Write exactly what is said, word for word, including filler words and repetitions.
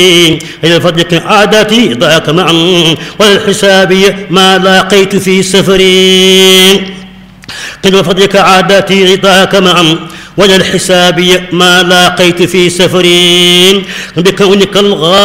إلى فضلك عاداتي ضاك معا وللحساب ما لاقيت في سفري قل بفضلك عاداتي رضاك معا وللحساب ما لاقيت في سفري بكونك الغالي